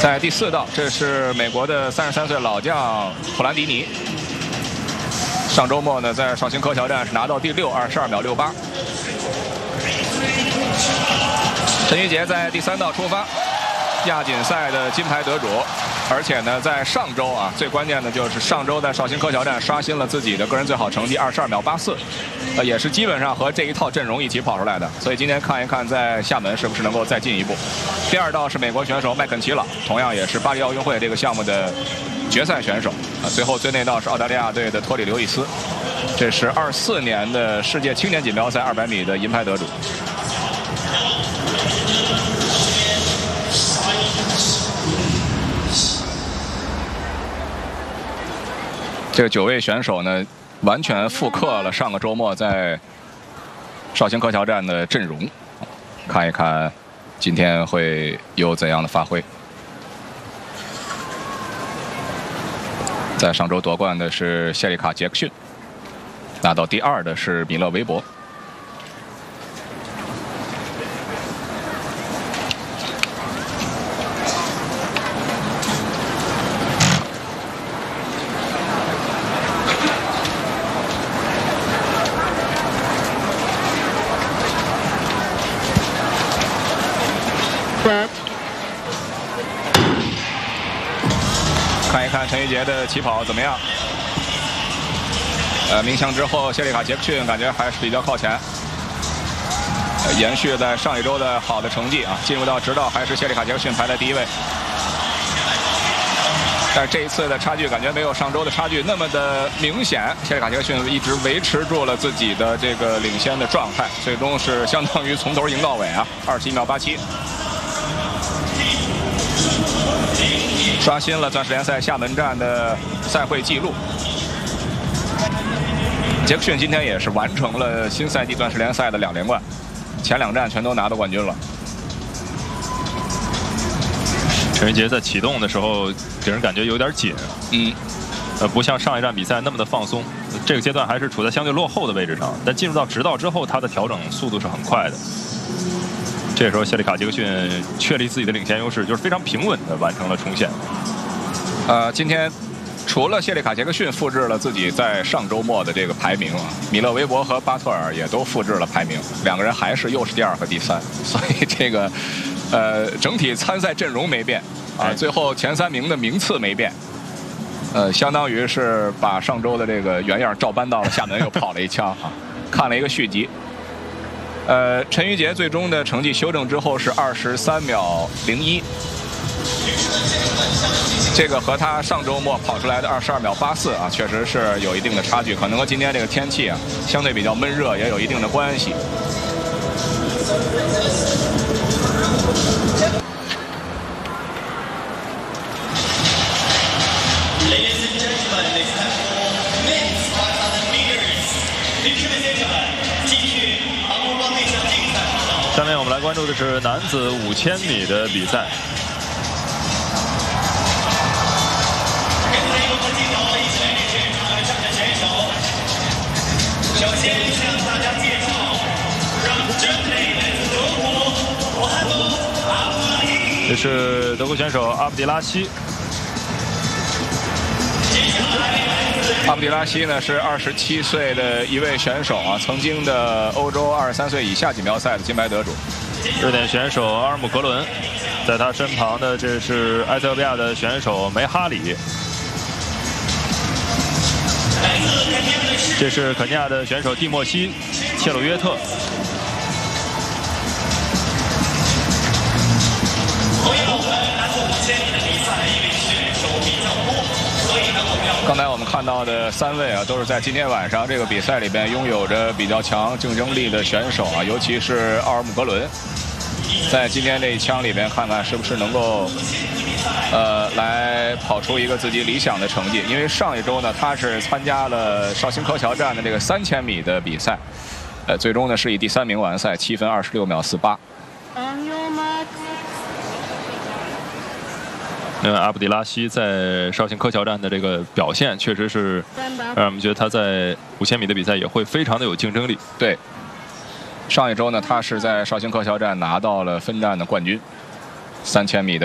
在第4道，这是美国的33岁老将普兰迪尼。上周末呢，在绍兴科桥站是拿到第6 ，22秒68。陈玉杰在第3道出发，亚锦赛的金牌得主。 而且呢，在上周啊，最关键的就是上周在绍兴科桥站刷新了自己的个人最好成绩22秒84，也是基本上和这一套阵容一起跑出来的。所以今天看一看在厦门是不是能够再进一步。第2道是美国选手麦肯齐朗，同样也是巴黎奥运会这个项目的决赛选手啊。最后最内道是澳大利亚队的托里刘易斯，这是24年的世界青年锦标赛200米的银牌得主。 这个9位选手呢，完全复刻了上个周末在绍兴科桥站的阵容，看一看今天会有怎样的发挥。在上周夺冠的是谢里卡·杰克逊，拿到第2的是米勒·韦伯。 看一看陈玉杰的起跑怎么样？鸣枪之后，谢里卡·杰克逊感觉还是比较靠前，延续在上一周的好的成绩啊，进入到直道还是谢里卡·杰克逊排在第1位。但是这一次的差距感觉没有上周的差距那么的明显，谢里卡·杰克逊一直维持住了自己的这个领先的状态，最终是相当于从头赢到尾啊，21秒87。 刷新了钻石联赛厦门站的赛会纪录。杰克逊今天也是完成了新赛季钻石联赛的2连冠，前2站全都拿到冠军了。 陈玉杰在启动的时候给人感觉有点紧，不像上一站比赛那么的放松。这个阶段还是处在相对落后的位置上，但进入到直道之后，他的调整速度是很快的。 这时候，谢里卡·杰克逊确立自己的领先优势，就是非常平稳地完成了冲线。 今天除了谢里卡·杰克逊复制了自己在上周末的这个排名啊，米勒·韦伯和巴特尔也都复制了排名，2个人还是又是第2和第3，所以这个整体参赛阵容没变啊，最后前3名的名次没变。相当于是把上周的这个原样照搬到了厦门，又跑了一枪啊，看了一个续集。 陈玉杰最终的成绩修正之后是23秒01，这个和他上周末跑出来的22秒84啊，确实是有一定的差距，可能和今天这个天气啊相对比较闷热也有一定的关系。 下面我们来关注的是男子5000米的比赛。 首先向大家介绍，让真美来自德国罗汉多阿布拉希。 这是德国选手阿布迪拉希。 阿布迪拉希呢是27岁的一位选手啊，曾经的欧洲23岁以下锦标赛的金牌得主。 瑞典选手阿尔姆格伦，在他身旁的这是埃塞俄比亚的选手梅哈里，这是肯尼亚的选手蒂莫西切鲁约特。 刚才我们看到的3位啊，都是在今天晚上这个比赛里边拥有着比较强竞争力的选手啊，尤其是奥尔姆格伦，在今天这一枪里边，看看是不是能够来跑出一个自己理想的成绩。因为上一周呢，他是参加了绍兴科桥站的这个3000米的比赛，最终呢是以第3名完赛，7分26秒48。 阿布迪拉希在绍兴科桥站的这个表现，确实是让我们觉得他在5000米的比赛也会非常的有竞争力。 对，上一周呢，他是在绍兴科桥站拿到了分站的冠军，3000米的。